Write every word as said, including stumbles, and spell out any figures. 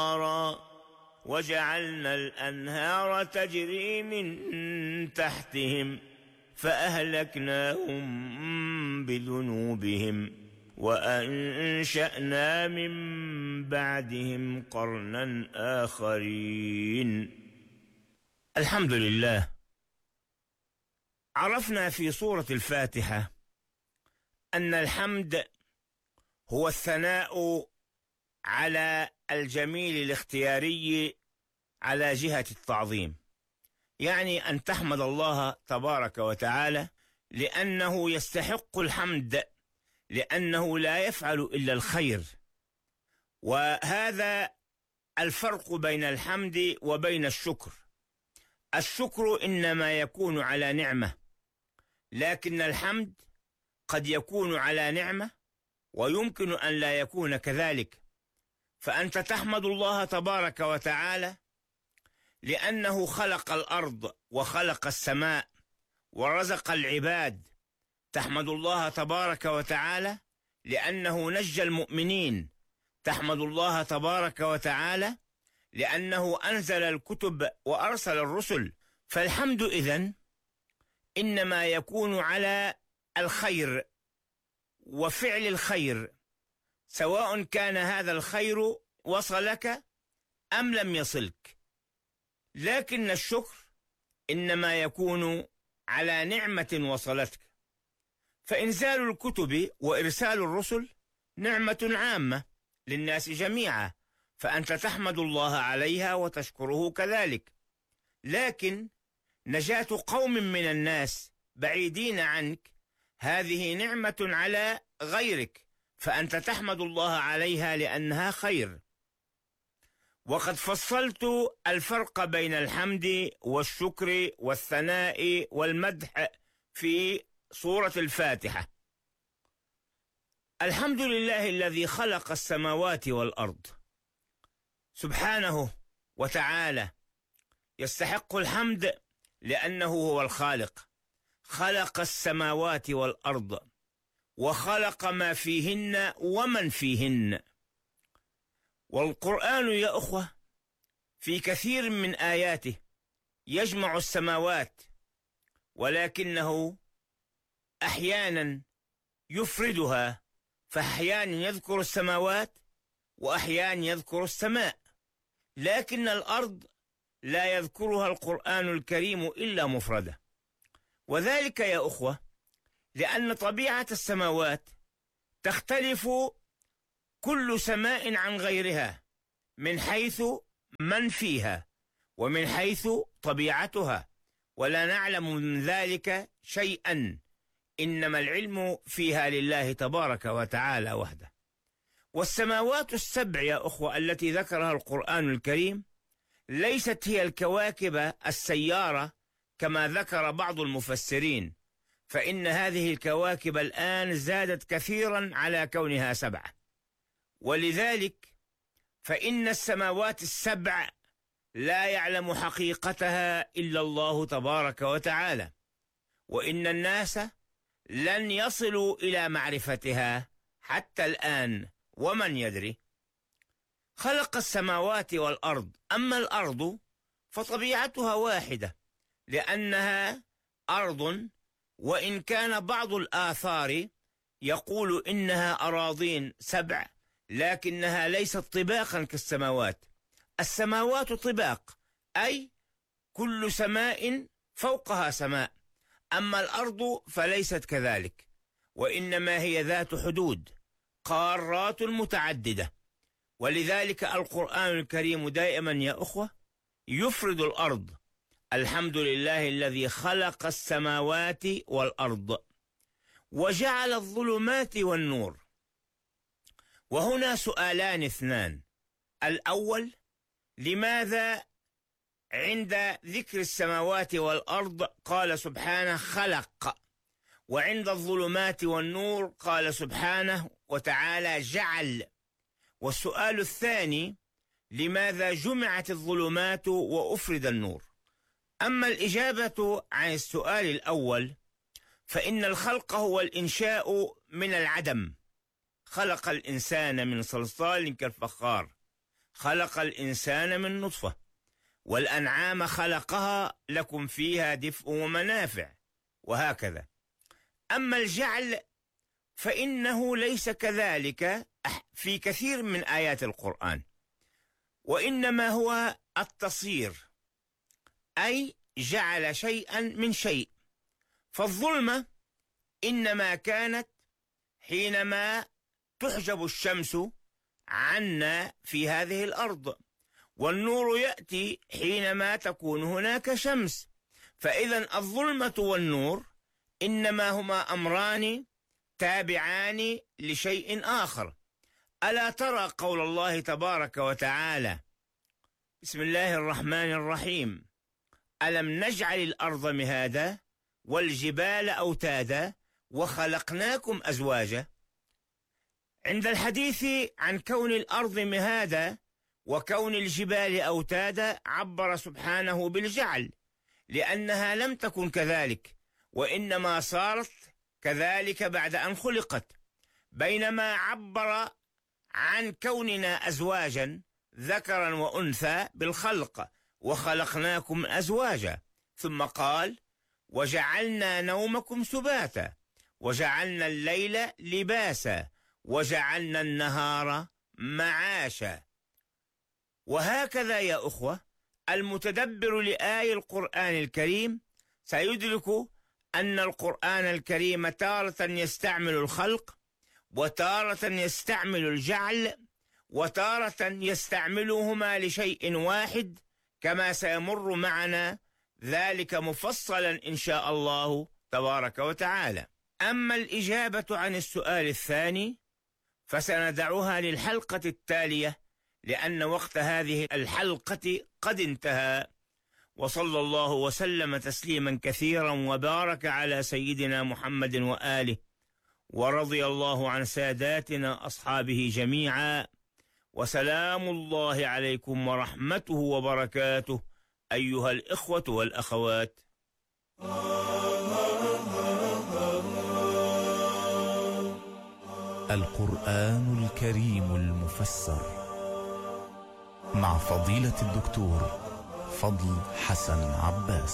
وجعلنا الأنهار تجري من تحتهم فأهلكناهم بذنوبهم وأنشأنا من بعدهم قرنا آخرين. الحمد لله. عرفنا في سورة الفاتحة أن الحمد هو الثناء على الجميل الاختياري على جهة التعظيم، يعني أن تحمد الله تبارك وتعالى لأنه يستحق الحمد، لأنه لا يفعل إلا الخير. وهذا الفرق بين الحمد وبين الشكر. الشكر إنما يكون على نعمة، لكن الحمد قد يكون على نعمة ويمكن أن لا يكون كذلك. فأنت تحمد الله تبارك وتعالى لأنه خلق الأرض وخلق السماء ورزق العباد. تحمد الله تبارك وتعالى لأنه نجى المؤمنين. تحمد الله تبارك وتعالى لأنه أنزل الكتب وأرسل الرسل. فالحمد إذن إنما يكون على الخير وفعل الخير، سواء كان هذا الخير وصلك أم لم يصلك. لكن الشكر إنما يكون على نعمة وصلتك. فإنزال الكتب وإرسال الرسل نعمة عامة للناس جميعا، فأنت تحمد الله عليها وتشكره كذلك. لكن نجاة قوم من الناس بعيدين عنك هذه نعمة على غيرك، فأنت تحمد الله عليها لأنها خير. وقد فصلت الفرق بين الحمد والشكر والثناء والمدح في سورة الفاتحة. الحمد لله الذي خلق السماوات والأرض سبحانه وتعالى، يستحق الحمد لأنه هو الخالق. خلق السماوات والأرض وخلق ما فيهن ومن فيهن. والقرآن يا أخوة في كثير من آياته يجمع السماوات، ولكنه أحيانا يفردها، فأحيانا يذكر السماوات وأحيانا يذكر السماء، لكن الأرض لا يذكرها القرآن الكريم إلا مفردة. وذلك يا أخوة لأن طبيعة السماوات تختلف كل سماء عن غيرها من حيث من فيها ومن حيث طبيعتها، ولا نعلم من ذلك شيئا، إنما العلم فيها لله تبارك وتعالى وحده. والسماوات السبع يا أخوة التي ذكرها القرآن الكريم ليست هي الكواكب السيارة كما ذكر بعض المفسرين، فإن هذه الكواكب الآن زادت كثيرا على كونها سبعة. ولذلك فإن السماوات السبع لا يعلم حقيقتها إلا الله تبارك وتعالى، وإن الناس لن يصلوا إلى معرفتها حتى الآن، ومن يدري. خلق السماوات والأرض. أما الأرض فطبيعتها واحدة، لأنها أرض، وإن كان بعض الآثار يقول إنها أراضين سبع، لكنها ليست طباقا كالسماوات. السماوات طباق، أي كل سماء فوقها سماء. أما الأرض فليست كذلك، وإنما هي ذات حدود، قارات متعددة. ولذلك القرآن الكريم دائما يا أخوة يفرد الأرض. الحمد لله الذي خلق السماوات والأرض وجعل الظلمات والنور. وهنا سؤالان اثنان. الأول، لماذا عند ذكر السماوات والأرض قال سبحانه خلق، وعند الظلمات والنور قال سبحانه وتعالى جعل؟ والسؤال الثاني، لماذا جمعت الظلمات وأفرد النور؟ أما الإجابة عن السؤال الأول فإن الخلق هو الإنشاء من العدم. خلق الإنسان من صلصال كالفخار. خلق الإنسان من نطفة، والأنعام خلقها لكم فيها دفء ومنافع، وهكذا. أما الجعل فإنه ليس كذلك في كثير من آيات القرآن، وإنما هو التصير، أي جعل شيئا من شيء. فالظلمة إنما كانت حينما تحجب الشمس عنا في هذه الأرض، والنور يأتي حينما تكون هناك شمس. فإذا الظلمة والنور إنما هما أمران تابعان لشيء آخر. ألا ترى قول الله تبارك وتعالى: بسم الله الرحمن الرحيم: ألم نجعل الأرض مهادا والجبال أوتادا وخلقناكم أزواجا. عند الحديث عن كون الأرض مهادا وكون الجبال أوتادا عبر سبحانه بالجعل، لأنها لم تكن كذلك، وإنما صارت كذلك بعد أن خلقت. بينما عبر عن كوننا أزواجا ذكرا وأنثى بالخلق: وخلقناكم أزواجا. ثم قال: وجعلنا نومكم سباتا وجعلنا الليل لباسا وجعلنا النهار معاشا. وهكذا يا أخوة، المتدبر لآي القرآن الكريم سيدرك أن القرآن الكريم تارة يستعمل الخلق، وتارة يستعمل الجعل، وتارة يستعملهما لشيء واحد، كما سيمر معنا ذلك مفصلا إن شاء الله تبارك وتعالى. أما الإجابة عن السؤال الثاني فسندعها للحلقة التالية، لأن وقت هذه الحلقة قد انتهى. وصلى الله وسلم تسليما كثيرا وبارك على سيدنا محمد وآله، ورضي الله عن ساداتنا أصحابه جميعا. وسلام الله عليكم ورحمته وبركاته أيها الإخوة والأخوات. القرآن الكريم المفسر مع فضيلة الدكتور فضل حسن عباس.